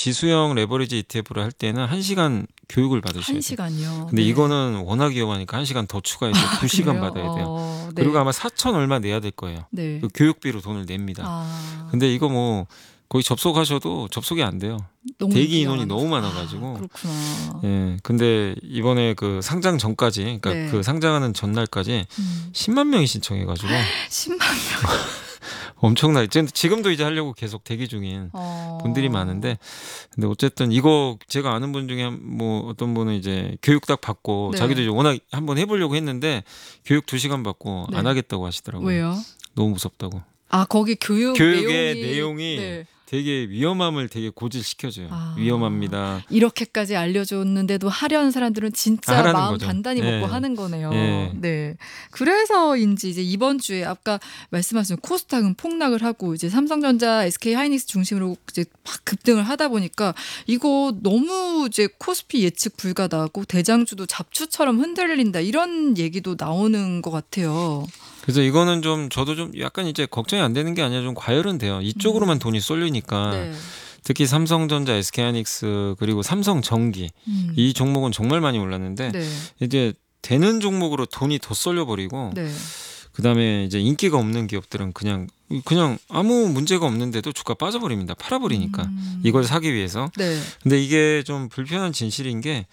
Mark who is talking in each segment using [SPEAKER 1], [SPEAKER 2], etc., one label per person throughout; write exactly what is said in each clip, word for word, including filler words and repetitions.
[SPEAKER 1] 지수형 레버리지 이티에프를 할 때는 한 시간 교육을 받으셔야 돼요.
[SPEAKER 2] 한 시간요.
[SPEAKER 1] 근데
[SPEAKER 2] 네.
[SPEAKER 1] 이거는 워낙 위험하니까 한 시간 더 추가해서
[SPEAKER 2] 아,
[SPEAKER 1] 두 시간
[SPEAKER 2] 그래요?
[SPEAKER 1] 받아야 돼요.
[SPEAKER 2] 어, 네.
[SPEAKER 1] 그리고 아마 사천 얼마 내야 될 거예요.
[SPEAKER 2] 네.
[SPEAKER 1] 그 교육비로 돈을 냅니다.
[SPEAKER 2] 아,
[SPEAKER 1] 근데 이거 뭐 거의 접속하셔도 접속이 안 돼요.
[SPEAKER 2] 너무
[SPEAKER 1] 대기
[SPEAKER 2] 인기가
[SPEAKER 1] 인원이 너무
[SPEAKER 2] 많아서.
[SPEAKER 1] 많아가지고.
[SPEAKER 2] 아, 그렇구나.
[SPEAKER 1] 예. 근데 이번에 그 상장 전까지, 그러니까
[SPEAKER 2] 네.
[SPEAKER 1] 그 상장하는 전날까지
[SPEAKER 2] 음.
[SPEAKER 1] 십만 명이 신청해가지고
[SPEAKER 2] 십만 명.
[SPEAKER 1] 엄청나게. 지금- 지금도 이제 하려고 계속 대기 중인
[SPEAKER 2] 어.
[SPEAKER 1] 분들이 많은데, 근데 어쨌든 이거 제가 아는 분 중에 한- 뭐 어떤 분은 이제 교육 딱 받고
[SPEAKER 2] 네.
[SPEAKER 1] 자기도 이제 워낙 한번 해보려고 했는데 교육 두 시간 받고
[SPEAKER 2] 네.
[SPEAKER 1] 안 하겠다고 하시더라고요.
[SPEAKER 2] 왜요?
[SPEAKER 1] 너무 무섭다고.
[SPEAKER 2] 아, 거기 교육
[SPEAKER 1] 교육의
[SPEAKER 2] 내용이,
[SPEAKER 1] 내용이
[SPEAKER 2] 네.
[SPEAKER 1] 되게 위험함을 되게 고질시켜줘요.
[SPEAKER 2] 아.
[SPEAKER 1] 위험합니다.
[SPEAKER 2] 이렇게까지 알려줬는데도 하려는 사람들은 진짜
[SPEAKER 1] 하라는
[SPEAKER 2] 마음
[SPEAKER 1] 거죠.
[SPEAKER 2] 단단히
[SPEAKER 1] 네.
[SPEAKER 2] 먹고 하는 거네요.
[SPEAKER 1] 네.
[SPEAKER 2] 네. 그래서인지 이제 이번 주에 아까 말씀하신 코스닥은 폭락을 하고 이제 삼성전자, 에스케이하이닉스 중심으로 이제 막 급등을 하다 보니까 이거 너무 이제 코스피 예측 불가다하고 대장주도 잡초처럼 흔들린다 이런 얘기도 나오는 것 같아요.
[SPEAKER 1] 그래서 이거는 좀 저도 좀 약간 이제 걱정이 안 되는 게 아니라 좀 과열은 돼요. 이쪽으로만 돈이 쏠리니까.
[SPEAKER 2] 네.
[SPEAKER 1] 특히 삼성전자, 에스케이하이닉스 그리고 삼성전기
[SPEAKER 2] 음.
[SPEAKER 1] 이 종목은 정말 많이 올랐는데
[SPEAKER 2] 네.
[SPEAKER 1] 이제 되는 종목으로 돈이 더 쏠려버리고
[SPEAKER 2] 네.
[SPEAKER 1] 그다음에 이제 인기가 없는 기업들은 그냥 그냥 아무 문제가 없는데도 주가 빠져버립니다. 팔아버리니까
[SPEAKER 2] 음.
[SPEAKER 1] 이걸 사기 위해서.
[SPEAKER 2] 네.
[SPEAKER 1] 근데 이게 좀 불편한 진실인 게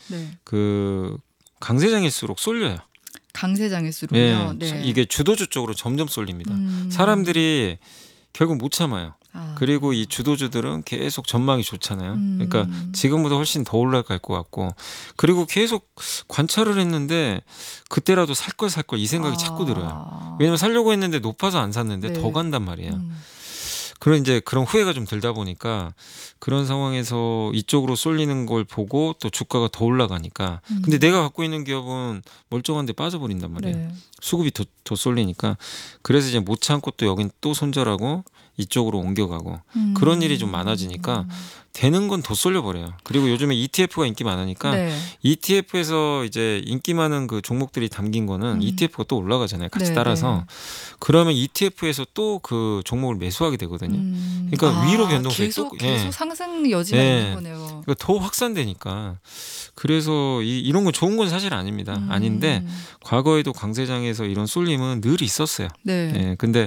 [SPEAKER 1] 그
[SPEAKER 2] 네.
[SPEAKER 1] 강세장일수록 쏠려요.
[SPEAKER 2] 강세장일수록요.
[SPEAKER 1] 예,
[SPEAKER 2] 네.
[SPEAKER 1] 이게 주도주 쪽으로 점점 쏠립니다.
[SPEAKER 2] 음.
[SPEAKER 1] 사람들이 결국 못 참아요.
[SPEAKER 2] 아.
[SPEAKER 1] 그리고 이 주도주들은 계속 전망이 좋잖아요.
[SPEAKER 2] 음.
[SPEAKER 1] 그러니까 지금보다 훨씬 더 올라갈 것 같고, 그리고 계속 관찰을 했는데 그때라도 살 걸 살 걸 이 생각이
[SPEAKER 2] 아.
[SPEAKER 1] 자꾸 들어요. 왜냐면 살려고 했는데 높아서 안 샀는데
[SPEAKER 2] 네.
[SPEAKER 1] 더 간단 말이에요.
[SPEAKER 2] 음.
[SPEAKER 1] 그런 이제 그런 후회가 좀 들다 보니까 그런 상황에서 이쪽으로 쏠리는 걸 보고 또 주가가 더 올라가니까.
[SPEAKER 2] 음.
[SPEAKER 1] 근데 내가 갖고 있는 기업은 멀쩡한데 빠져버린단 말이에요.
[SPEAKER 2] 네.
[SPEAKER 1] 수급이 더, 더 쏠리니까. 그래서 이제 못 참고 또 여긴 또 손절하고 이쪽으로 옮겨가고
[SPEAKER 2] 음.
[SPEAKER 1] 그런 일이 좀 많아지니까 되는 건 더 쏠려버려요. 그리고 요즘에 이티에프가 인기 많으니까
[SPEAKER 2] 네.
[SPEAKER 1] 이티에프에서 이제 인기 많은 그 종목들이 담긴 거는
[SPEAKER 2] 음.
[SPEAKER 1] 이티에프가 또 올라가잖아요. 같이
[SPEAKER 2] 네,
[SPEAKER 1] 따라서. 그러면 이티에프에서 또 그 종목을 매수하게 되거든요.
[SPEAKER 2] 음.
[SPEAKER 1] 그러니까
[SPEAKER 2] 아,
[SPEAKER 1] 위로 변동성이
[SPEAKER 2] 계속
[SPEAKER 1] 또-
[SPEAKER 2] 계속
[SPEAKER 1] 예.
[SPEAKER 2] 상승 여지가
[SPEAKER 1] 예.
[SPEAKER 2] 있는 거네요.
[SPEAKER 1] 그러니까 더 확산되니까. 그래서 이, 이런 건 좋은 건 사실 아닙니다.
[SPEAKER 2] 음.
[SPEAKER 1] 아닌데 과거에도 강세장에서 이런 쏠림은 늘 있었어요.
[SPEAKER 2] 네.
[SPEAKER 1] 예, 근데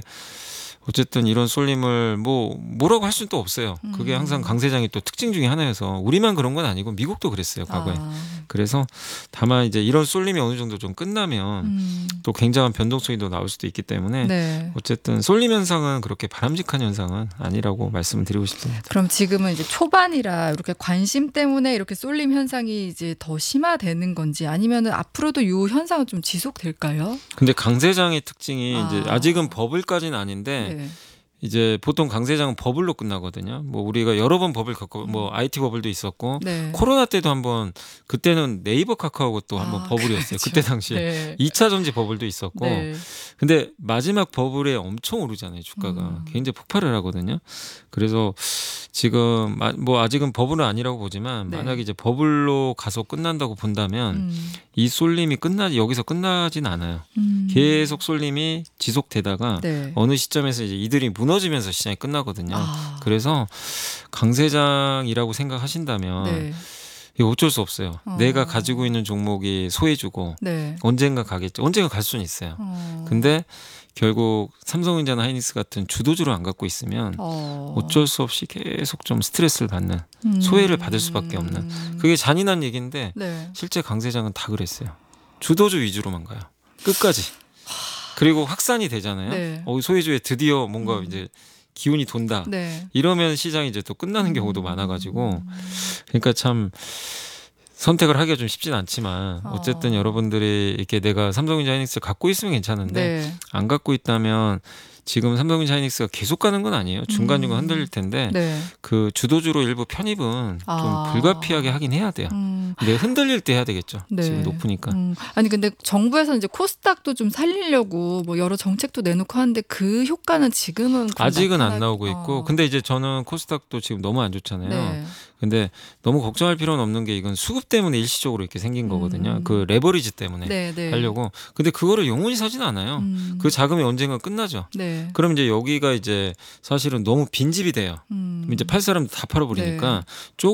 [SPEAKER 1] 어쨌든 이런 쏠림을 뭐 뭐라고 할 수는 또 없어요. 그게
[SPEAKER 2] 음.
[SPEAKER 1] 항상 강세장의 또 특징 중에 하나여서 우리만 그런 건 아니고 미국도 그랬어요, 과거에.
[SPEAKER 2] 아.
[SPEAKER 1] 그래서 다만 이제 이런 쏠림이 어느 정도 좀 끝나면
[SPEAKER 2] 음.
[SPEAKER 1] 또 굉장한 변동성이 더 나올 수도 있기 때문에
[SPEAKER 2] 네.
[SPEAKER 1] 어쨌든 쏠림 현상은 그렇게 바람직한 현상은 아니라고 말씀을 드리고 싶습니다.
[SPEAKER 2] 그럼 지금은 이제 초반이라 이렇게 관심 때문에 이렇게 쏠림 현상이 이제 더 심화되는 건지 아니면은 앞으로도 이 현상은 좀 지속될까요?
[SPEAKER 1] 근데 강세장의 특징이
[SPEAKER 2] 아.
[SPEAKER 1] 이제 아직은 버블까지는 아닌데
[SPEAKER 2] 네.
[SPEAKER 1] 이제 보통 강세장은 버블로 끝나거든요. 뭐 우리가 여러 번 버블 겪고 뭐 아이티 버블도 있었고
[SPEAKER 2] 네.
[SPEAKER 1] 코로나 때도 한번 그때는 네이버 카카오가 또 한번
[SPEAKER 2] 아,
[SPEAKER 1] 버블이었어요.
[SPEAKER 2] 그렇죠.
[SPEAKER 1] 그때 당시에
[SPEAKER 2] 네.
[SPEAKER 1] 이 차 전지 버블도 있었고
[SPEAKER 2] 네.
[SPEAKER 1] 근데 마지막 버블에 엄청 오르잖아요. 주가가
[SPEAKER 2] 음.
[SPEAKER 1] 굉장히 폭발을 하거든요. 그래서 지금 마- 뭐 아직은 버블은 아니라고 보지만
[SPEAKER 2] 네.
[SPEAKER 1] 만약에 이제 버블로 가서 끝난다고 본다면
[SPEAKER 2] 음.
[SPEAKER 1] 이 쏠림이 끝나지 여기서 끝나진 않아요.
[SPEAKER 2] 음.
[SPEAKER 1] 계속 쏠림이 지속되다가
[SPEAKER 2] 네.
[SPEAKER 1] 어느 시점에서 이제 이들이 무너지면서 시장이 끝나거든요.
[SPEAKER 2] 아.
[SPEAKER 1] 그래서 강세장이라고 생각하신다면
[SPEAKER 2] 네.
[SPEAKER 1] 이거 어쩔 수 없어요.
[SPEAKER 2] 어.
[SPEAKER 1] 내가 가지고 있는 종목이 소해주고
[SPEAKER 2] 네.
[SPEAKER 1] 언젠가 가겠죠. 언젠가 갈 수는 있어요.
[SPEAKER 2] 어.
[SPEAKER 1] 근데 결국 삼성전자나 하이닉스 같은 주도주를 안 갖고 있으면
[SPEAKER 2] 어.
[SPEAKER 1] 어쩔 수 없이 계속 좀 스트레스를 받는
[SPEAKER 2] 음.
[SPEAKER 1] 소외를 받을 수밖에 없는 그게 잔인한 얘기인데
[SPEAKER 2] 네.
[SPEAKER 1] 실제 강세장은 다 그랬어요. 주도주 위주로만 가요. 끝까지. 그리고 확산이 되잖아요.
[SPEAKER 2] 네.
[SPEAKER 1] 어, 소외주에 드디어 뭔가
[SPEAKER 2] 음.
[SPEAKER 1] 이제 기운이 돈다.
[SPEAKER 2] 네.
[SPEAKER 1] 이러면 시장이 이제 또 끝나는 경우도 많아가지고 그러니까 참 선택을 하기가 좀 쉽진 않지만 어쨌든
[SPEAKER 2] 어.
[SPEAKER 1] 여러분들이 이렇게 내가 삼성전자 하이닉스를 갖고 있으면 괜찮은데
[SPEAKER 2] 네.
[SPEAKER 1] 안 갖고 있다면 지금 삼성전자 하이닉스가 계속 가는 건 아니에요. 중간중간
[SPEAKER 2] 음.
[SPEAKER 1] 흔들릴 텐데
[SPEAKER 2] 네.
[SPEAKER 1] 그 주도주로 일부 편입은
[SPEAKER 2] 아.
[SPEAKER 1] 좀 불가피하게 하긴 해야 돼요.
[SPEAKER 2] 음.
[SPEAKER 1] 근데 흔들릴 때 해야 되겠죠.
[SPEAKER 2] 네.
[SPEAKER 1] 지금 높으니까.
[SPEAKER 2] 음. 아니 근데 정부에서 이제 코스닥도 좀 살리려고 뭐 여러 정책도 내놓고 하는데 그 효과는 지금은 좀
[SPEAKER 1] 아직은 안
[SPEAKER 2] 나타나-
[SPEAKER 1] 나오고 있고
[SPEAKER 2] 어.
[SPEAKER 1] 근데 이제 저는 코스닥도 지금 너무 안 좋잖아요.
[SPEAKER 2] 네.
[SPEAKER 1] 근데 너무 걱정할 필요는 없는 게 이건 수급 때문에 일시적으로 이렇게 생긴 거거든요.
[SPEAKER 2] 음.
[SPEAKER 1] 그 레버리지 때문에
[SPEAKER 2] 네, 네.
[SPEAKER 1] 하려고. 근데 그거를 영원히 사진 않아요.
[SPEAKER 2] 음.
[SPEAKER 1] 그 자금이 언젠가 끝나죠.
[SPEAKER 2] 네.
[SPEAKER 1] 그럼 이제 여기가 이제 사실은 너무 빈집이 돼요.
[SPEAKER 2] 음.
[SPEAKER 1] 이제 팔 사람도 다 팔아버리니까